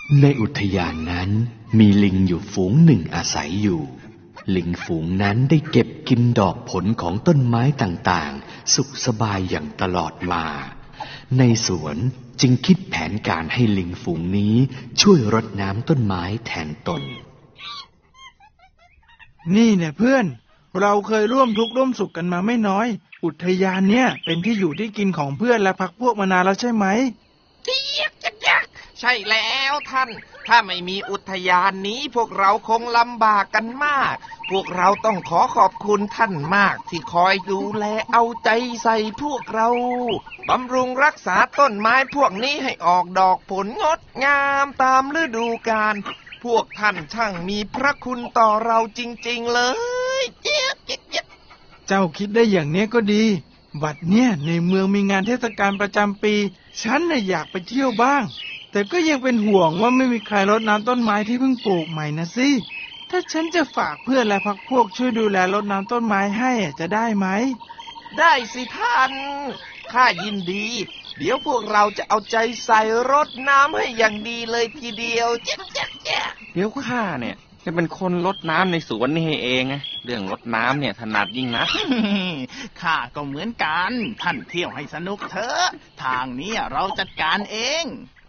ในอุทยานนั้นมีลิงอยู่ฝูงหนึ่งอาศัยอยู่ลิงฝูงนั้นได้เก็บกินดอกผลของต้นไม้ต่างๆสุขสบายอย่างตลอดมาในสวนจึงคิดแผนการให้ลิงฝูงนี้ช่วยรดน้ำต้นไม้แทนตนนี่เนี่ยเพื่อนเราเคยร่วมทุกข์ร่วมสุขกันมาไม่น้อยอุทยานเนี่ยเป็นที่อยู่ที่กินของเพื่อนและพรรคพวกมานานแล้วใช่ไหมใช่แล้วท่านถ้าไม่มีอุทยานนี้พวกเราคงลำบากกันมากพวกเราต้องขอขอบคุณท่านมากที่คอยดูแลเอาใจใส่พวกเราบำรุงรักษาต้นไม้พวกนี้ให้ออกดอกผลงดงามตามฤดูกาลพวกท่านช่างมีพระคุณต่อเราจริงๆเลยเจ้าคิดได้อย่างนี้ก็ดีบัดเนี่ยในเมืองมีงานเทศกาลประจำปีฉันน่ะอยากไปเที่ยวบ้างแต่ก็ยังเป็นห่วงว่าไม่มีใครรดน้ำต้นไม้ที่เพิ่งปลูกใหม่นะสิถ้าฉันจะฝากเพื่อนและพรรคพวกช่วยดูแลรดน้ำต้นไม้ให้จะได้ไหมได้สิท่านข้ายินดีเดี๋ยวพวกเราจะเอาใจใส่รดน้ำให้อย่างดีเลยทีเดียวเดี๋ยวข้าเนี่ยจะเป็นคนรดน้ำในสวนนี่ให้เองไงเรื่องรดน้ำเนี่ยถนัดยิ่งนะข้าก็เหมือนกันท่านเที่ยวให้สนุกเถอะทางนี้เราจัดการเอง